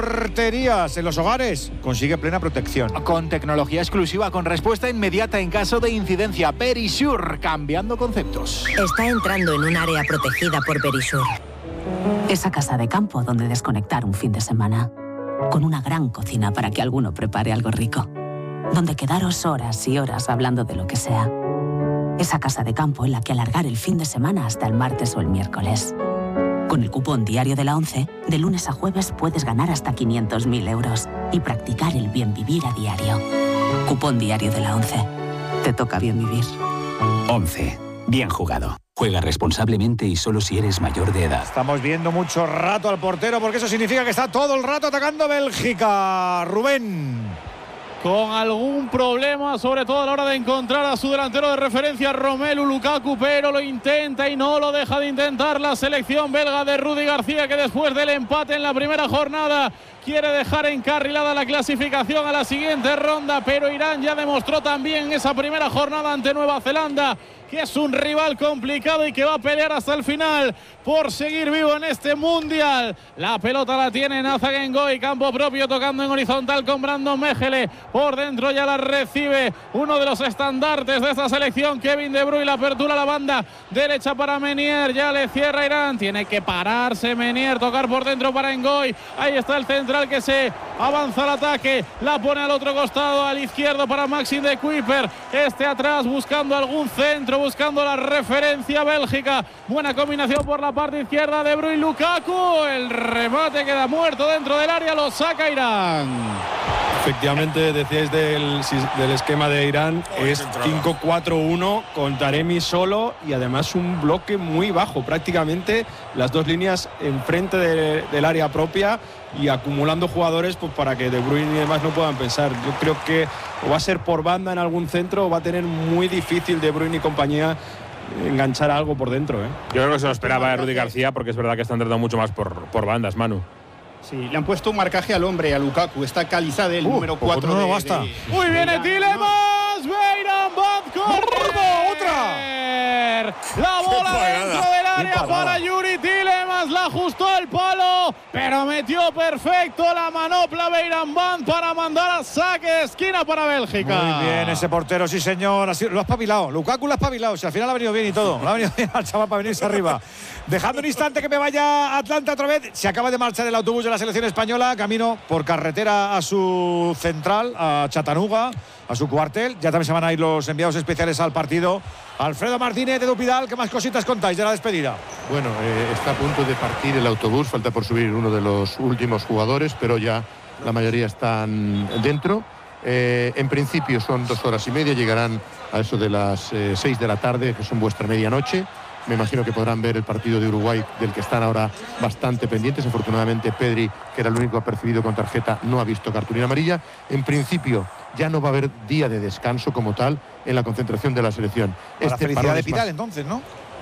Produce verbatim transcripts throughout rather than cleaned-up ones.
porterías en los hogares consigue plena protección. Con tecnología exclusiva, con respuesta inmediata en caso de incidencia. Perisure, cambiando conceptos. Está entrando en un área protegida por Perisure. Esa casa de campo donde desconectar un fin de semana. Con una gran cocina para que alguno prepare algo rico. Donde quedaros horas y horas hablando de lo que sea. Esa casa de campo en la que alargar el fin de semana hasta el martes o el miércoles. Con el cupón diario de la ONCE, de lunes a jueves puedes ganar hasta quinientos mil euros y practicar el bien vivir a diario. Cupón diario de la ONCE. Te toca bien vivir. ONCE. Bien jugado. Juega responsablemente y solo si eres mayor de edad. Estamos viendo mucho rato al portero porque eso significa que está todo el rato atacando Bélgica. Rubén. Con algún problema, sobre todo a la hora de encontrar a su delantero de referencia, Romelu Lukaku, pero lo intenta y no lo deja de intentar la selección belga de Rudi García, que después del empate en la primera jornada quiere dejar encarrilada la clasificación a la siguiente ronda, pero Irán ya demostró también en esa primera jornada ante Nueva Zelanda que es un rival complicado y que va a pelear hasta el final por seguir vivo en este mundial. La pelota la tiene Nazan Ngoy, campo propio, tocando en horizontal con Brandon Mejele. Por dentro ya la recibe uno de los estandartes de esta selección, Kevin De Bruyne. La apertura a la banda derecha para Menier, ya le cierra Irán. Tiene que pararse Menier, tocar por dentro para Ngoy. Ahí está el central que se avanza al ataque, la pone al otro costado, al izquierdo para Maxime de Kuiper. Este atrás buscando algún centro, buscando la referencia Bélgica. Buena combinación por la parte izquierda de Bruyne, Lukaku. El remate queda muerto dentro del área, lo saca Irán. Efectivamente, decíais del, del esquema de Irán, es cinco cuatro uno con Taremi solo y además un bloque muy bajo, prácticamente las dos líneas enfrente de, del área propia y acumulando jugadores pues, para que De Bruyne y demás no puedan pensar. Yo creo que o va a ser por banda en algún centro o va a tener muy difícil De Bruyne y compañía enganchar algo por dentro. ¿eh? Yo creo que se lo esperaba de Rudi García porque es verdad que están tratando mucho más por, por bandas, Manu. Sí, le han puesto un marcaje al hombre, a Lukaku. Está Calizade, el uh, número cuatro. No de, basta. De, Muy de bien, Tielemans. Beiran Band corre. ¡Otra! La bola dentro del área para Yuri Tielemans. La ajustó el palo, pero metió perfecto la manopla Beiran Band para mandar a saque de esquina para Bélgica. Muy bien, ese portero, sí señor. Así, lo ha espabilado. Lukaku lo ha espabilado. Si al final ha venido bien y todo. Le ha venido bien al chaval para venirse arriba. Dejando un instante que me vaya a Atlanta otra vez. Se acaba de marchar el autobús de la selección española. Camino por carretera a su central, a Chattanooga, a su cuartel. Ya también se van a ir los enviados especiales al partido. Alfredo Martínez de Dupidal, ¿qué más cositas contáis de la despedida? Bueno, eh, está a punto de partir el autobús. Falta por subir uno de los últimos jugadores, pero ya la mayoría están dentro. Eh, en principio son dos horas y media. Llegarán a eso de las eh, seis de la tarde, que son vuestra medianoche. Me imagino que podrán ver el partido de Uruguay, del que están ahora bastante pendientes. Afortunadamente, Pedri, que era el único apercibido con tarjeta, no ha visto cartulina amarilla. En principio, ya no va a haber día de descanso como tal en la concentración de la selección. Para este felicidad de Pidal, entonces, ¿no?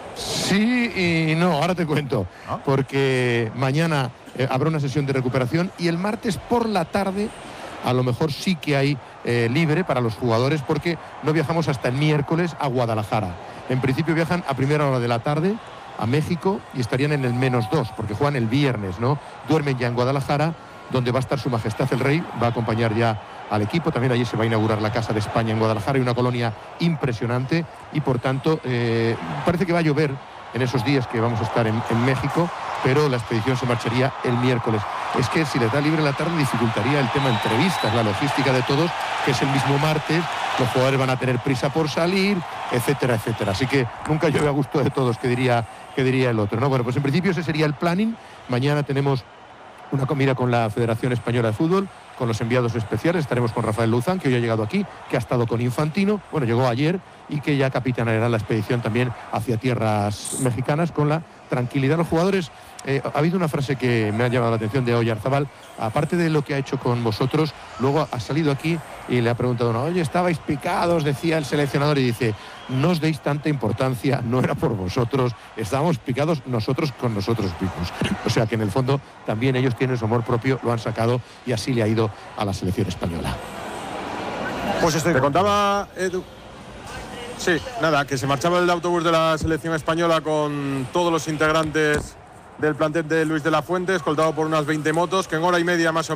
Sí y no, ahora te cuento. ¿Ah? Porque mañana eh, habrá una sesión de recuperación y el martes por la tarde a lo mejor sí que hay eh, libre para los jugadores, porque no viajamos hasta el miércoles a Guadalajara. En principio viajan a primera hora de la tarde a México y estarían en el menos dos, porque juegan el viernes, ¿no? Duermen ya en Guadalajara, donde va a estar su majestad el rey, va a acompañar ya al equipo. También allí se va a inaugurar la Casa de España en Guadalajara, y una colonia impresionante, y por tanto eh, parece que va a llover en esos días que vamos a estar en, en México, pero la expedición se marcharía el miércoles. Es que si les da libre la tarde dificultaría el tema entrevistas, la logística de todos, que es el mismo martes, los jugadores van a tener prisa por salir, etcétera, etcétera. Así que nunca llueve a gusto de todos, que diría, que diría el otro, ¿no? Bueno, pues en principio ese sería el planning. Mañana tenemos una comida con la Federación Española de Fútbol, con los enviados especiales. Estaremos con Rafael Luzán, que hoy ha llegado aquí, que ha estado con Infantino, bueno, llegó ayer, y que ya capitaneará la expedición también hacia tierras mexicanas con la tranquilidad de los jugadores. Eh, ha habido una frase que me ha llamado la atención de Oyarzabal, aparte de lo que ha hecho con vosotros, luego ha salido aquí y le ha preguntado, no, oye, estabais picados, decía el seleccionador, y dice, no os deis tanta importancia, no era por vosotros, estábamos picados nosotros con nosotros mismos. O sea que en el fondo también ellos tienen su amor propio, lo han sacado, y así le ha ido a la selección española. Pues estoy... Te contaba, Edu... Sí, nada, que se marchaba el autobús de la selección española con todos los integrantes del plantel de Luis de la Fuente, escoltado por unas veinte motos, que en hora y media más o menos